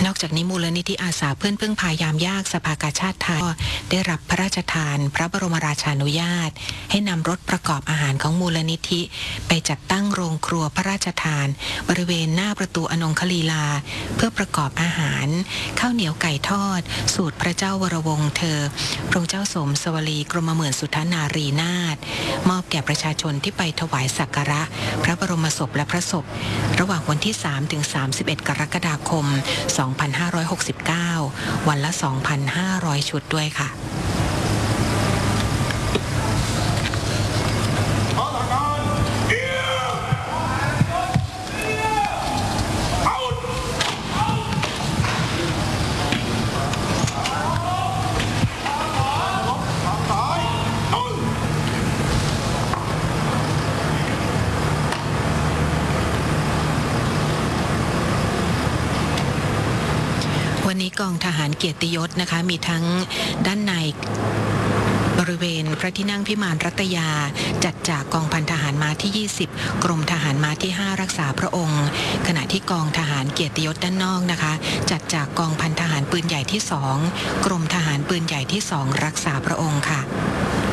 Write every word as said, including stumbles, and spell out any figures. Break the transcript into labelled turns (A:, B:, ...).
A: นอกจากนี้มูลนิธิอาสาเพื่อนพึ่งพายามยากสภากาชาติไทยได้รับพระราชทานพระบรมราชานุญาตให้นำรถประกอบอาหารของมูลนิธิไปจัดตั้งโรงครัวพระราชทานบริเวณหน้าประตูอนงคลีลาเพื่อประกอบอาหารข้าวเหนียวไก่ทอดสูตรพระเจ้าวรวงศ์เธอพระเจ้าสมสวลีกรมหมื่นสุทธนารีนาถมอบแก่ประชาชนที่ไปถวายสักการะพระบรมศพและพระศพระหว่างวันที่สามถึงสามสิบเอ็ดกรกฎาคมสองพันห้าร้อยหกสิบเก้า วันละ สองพันห้าร้อย ชุดด้วยค่ะวันนี้กองทหารเกียรติยศนะคะมีทั้งด้านในบริเวณพระที่นั่งพิมานรัตยาจัดจากกองพันทหารม้าที่ยี่สิบกรมทหารม้าที่ห้ารักษาพระองค์ขณะที่กองทหารเกียรติยศด้านนอกนะคะจัดจากกองพันทหารปืนใหญ่ที่สองกรมทหารปืนใหญ่ที่สองรักษาพระองค์ค่ะ